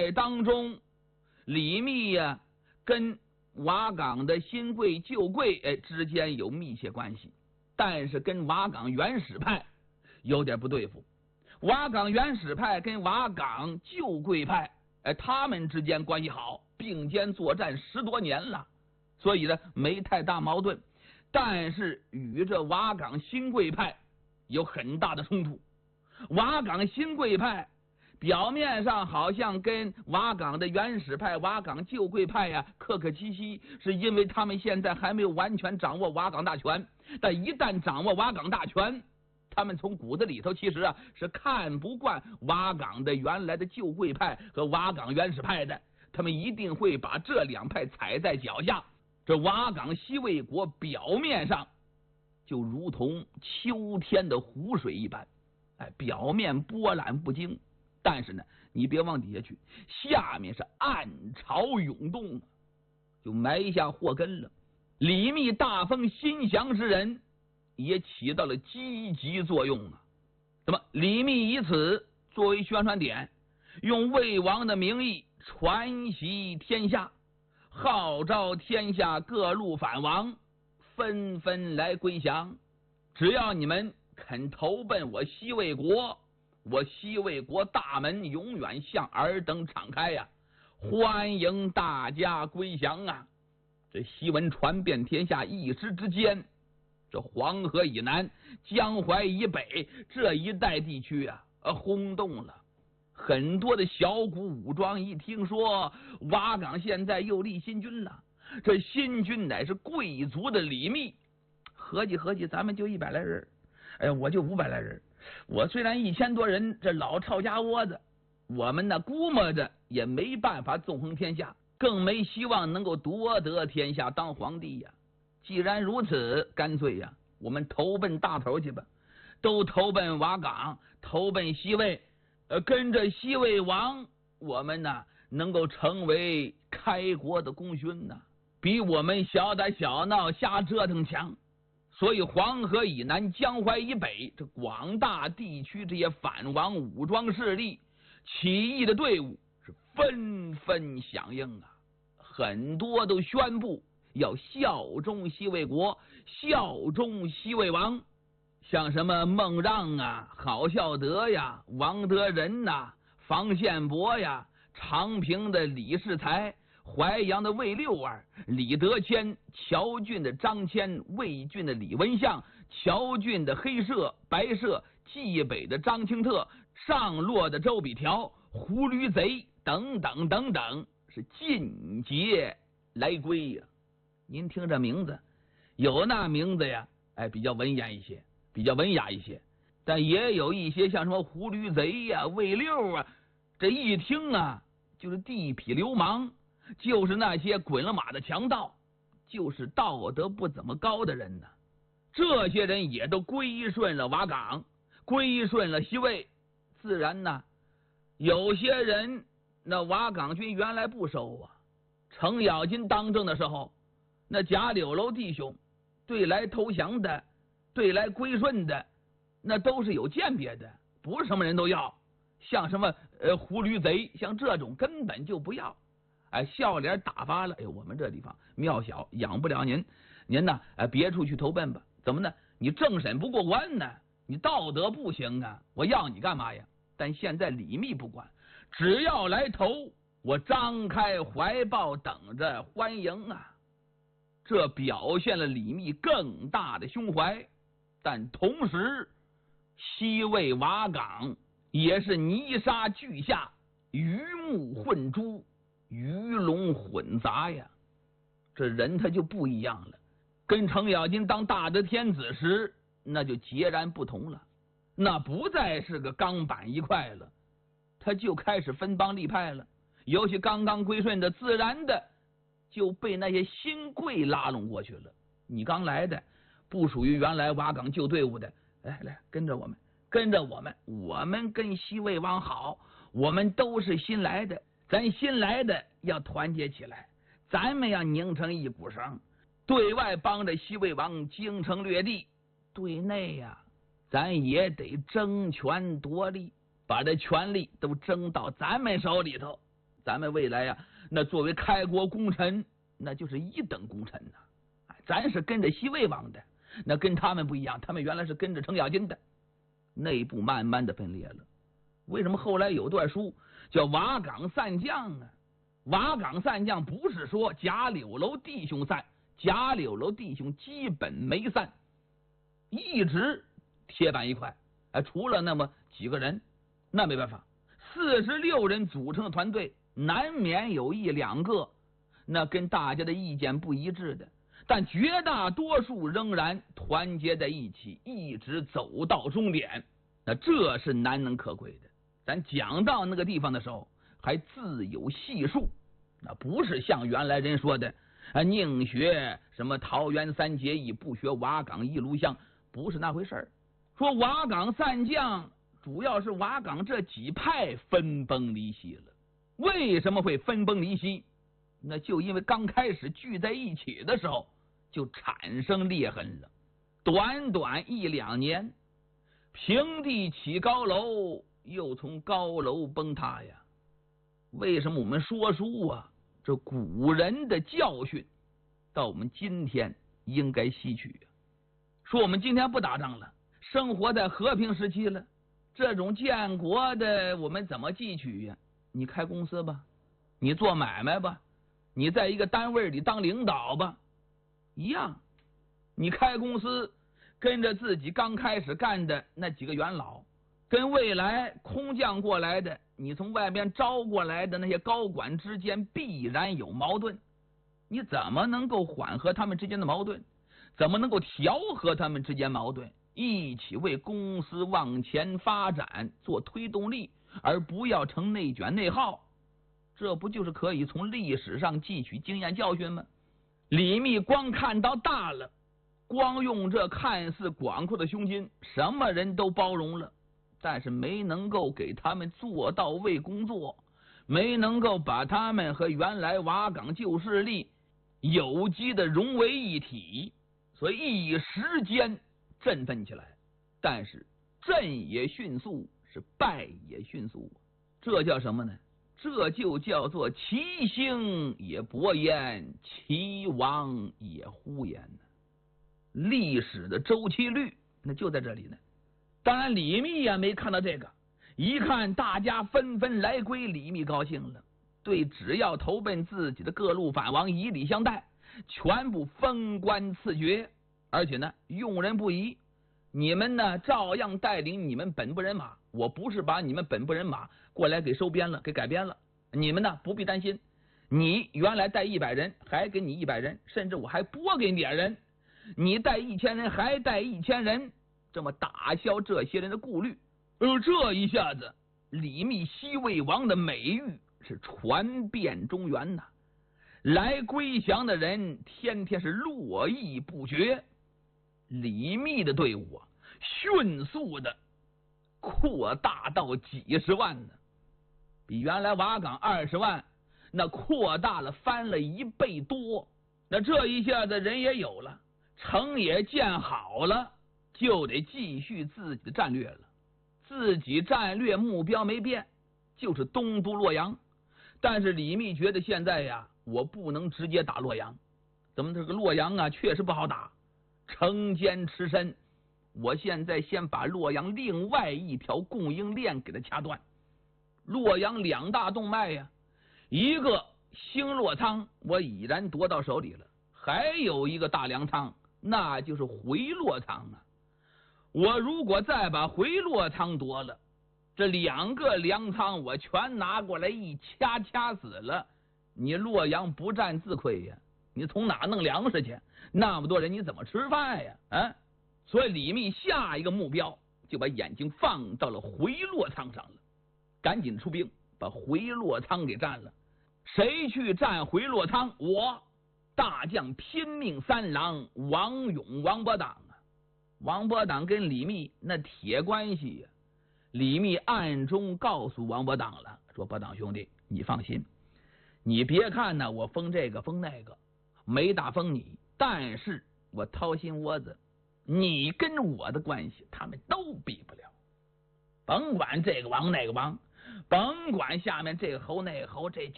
这当中，李密呀跟瓦岗的新贵旧贵之间有密切关系，但是跟瓦岗原始派有点不对付。瓦岗原始派跟瓦岗旧贵派他们之间关系好，并肩作战10多年了，所以呢没太大矛盾。但是与这瓦岗新贵派有很大的冲突。瓦岗新贵派表面上好像跟瓦岗的原始派、瓦岗旧贵派呀客客气气，是因为他们现在还没有完全掌握瓦岗大权。但一旦掌握瓦岗大权，他们从骨子里头其实是看不惯瓦岗的原来的旧贵派和瓦岗原始派的，他们一定会把这两派踩在脚下。这瓦岗西魏国表面上就如同秋天的湖水一般，表面波澜不惊，但是呢你别往底下去，下面是暗潮涌动，就埋下祸根了。李密大封心降之人也起到了积极作用啊。那么李密以此作为宣传点，用魏王的名义传习天下，号召天下各路反王纷纷来归降。只要你们肯投奔我西魏国，我西魏国大门永远向尔等敞开呀，欢迎大家归降啊！这檄文传遍天下，一时之间，这黄河以南、江淮以北这一带地区轰动了。很多的小股武装一听说瓦岗现在又立新军了，这新军乃是贵族的李密，合计合计，咱们就100来人，我就500来人，我虽然1000多人，这老抄家窝子，我们呢估摸着也没办法纵横天下，更没希望能够夺得天下当皇帝呀。既然如此，干脆呀，我们投奔大头去吧，都投奔瓦岗，投奔西魏，跟着西魏王，我们呢能够成为开国的功勋呢，比我们小打小闹瞎折腾强。所以黄河以南、江淮以北这广大地区这些反王武装势力、起义的队伍是纷纷响应啊，很多都宣布要效忠西魏国，效忠西魏王。像什么孟让啊、郝孝德呀、王德仁呐、房宪伯呀、长平的李世才、淮阳的魏六儿、李德谦、乔郡的张骞、魏郡的李文相、乔郡的黑社、白社、冀北的张清特、上洛的周比条、胡驴贼等等等等，是尽皆来归呀。您听这名字，有那名字呀，比较文言一些，比较文雅一些，但也有一些像什么胡驴贼呀、魏六啊，这一听啊就是地痞流氓，就是那些滚了马的强盗，就是道德不怎么高的人呢。这些人也都归顺了瓦岗，归顺了西魏。自然呢，有些人那瓦岗军原来不收啊，程咬金当政的时候，那贾柳楼弟兄对来投降的、对来归顺的，那都是有鉴别的，不是什么人都要。像什么胡驴贼，像这种根本就不要。笑脸打发了，我们这地方庙小，养不了您，您呢别处去投奔吧。怎么呢？你政审不过关呢，你道德不行啊，我要你干嘛呀？但现在李密不管，只要来投，我张开怀抱等着欢迎啊。这表现了李密更大的胸怀，但同时西魏瓦岗也是泥沙俱下，鱼目混珠，鱼龙混杂呀。这人他就不一样了，跟程咬金当大德天子时那就截然不同了，那不再是个钢板一块了，他就开始分帮立派了。尤其刚刚归顺的，自然的就被那些新贵拉拢过去了。你刚来的，不属于原来瓦岗旧队伍的，来跟着我们，跟着我们，我们跟西魏王好，我们都是新来的，咱新来的要团结起来，咱们要拧成一股绳，对外帮着西魏王京城掠地，对内呀，咱也得争权夺利，把这权力都争到咱们手里头， 咱们未来呀，那作为开国功臣，那就是一等功臣呐。咱是跟着西魏王的，那跟他们不一样，他们原来是跟着程咬金的，内部慢慢的分裂了。为什么后来有段书叫瓦岗散将啊？瓦岗散将不是说贾柳楼弟兄散，贾柳楼弟兄基本没散，一直铁板一块，除了那么几个人，那没办法，46人组成的团队，难免有1、2个那跟大家的意见不一致的，但绝大多数仍然团结在一起，一直走到终点，那这是难能可贵的。咱讲到那个地方的时候，还自有细数，那不是像原来人说的宁学什么桃园3结义，不学瓦岗一炉香，不是那回事儿。说瓦岗散将主要是瓦岗这几派分崩离析了。为什么会分崩离析？那就因为刚开始聚在一起的时候就产生裂痕了。短短1、2年，平地起高楼，又从高楼崩塌呀。为什么我们说书啊？这古人的教训到我们今天应该吸取。说我们今天不打仗了，生活在和平时期了，这种建国的我们怎么汲取呀？你开公司吧，你做买卖吧，你在一个单位里当领导吧，一样。你开公司跟着自己刚开始干的那几个元老，跟未来空降过来的你从外边招过来的那些高管之间必然有矛盾，你怎么能够缓和他们之间的矛盾？怎么能够调和他们之间矛盾？一起为公司往前发展做推动力，而不要成内卷内耗。这不就是可以从历史上汲取经验教训吗？李密光看到大了，光用这看似广阔的胸襟，什么人都包容了，但是没能够给他们做到位工作，没能够把他们和原来瓦岗旧势力有机的融为一体，所以一时间振奋起来，但是振也迅速，是败也迅速。这叫什么呢？这就叫做其兴也勃焉，其亡也忽焉呢。历史的周期率那就在这里呢。当然李密呀没看到这个，一看大家纷纷来归，李密高兴了，对只要投奔自己的各路反王以礼相待，全部封官赐爵，而且呢用人不疑，你们呢照样带领你们本部人马，我不是把你们本部人马过来给收编了，给改编了，你们呢不必担心，你原来带100人还给你100人，甚至我还拨给你点人，你带1000人还带1000人，这么打消这些人的顾虑。这一下子李密西魏王的美誉是传遍中原呐，来归降的人天天是络绎不绝。李密的队伍迅速的扩大到几十万呢，比原来瓦岗20万那扩大了翻了1倍多。那这一下子人也有了，城也建好了，就得继续自己的战略了。自己战略目标没变，就是东都洛阳。但是李密觉得现在呀，我不能直接打洛阳。怎么这个洛阳啊确实不好打，城坚持深，我现在先把洛阳另外一条供应链给它掐断。洛阳2大动脉呀，一个兴洛仓我已然夺到手里了，还有一个大粮仓，那就是回洛仓啊。我如果再把回洛仓夺了，这2个粮仓我全拿过来一掐死了，你洛阳不战自亏呀，你从哪弄粮食去？那么多人你怎么吃饭呀？所以李密下一个目标就把眼睛放到了回洛仓上了，赶紧出兵把回洛仓给占了。谁去占回洛仓？我大将拼命3郎王勇、王伯党啊。王伯党跟李密那铁关系呀，李密暗中告诉王伯党了，说伯党兄弟你放心，你别看呢我封这个封那个没大封你，但是我掏心窝子，你跟我的关系他们都比不了。甭管这个王那个王，甭管下面这个侯那个侯，这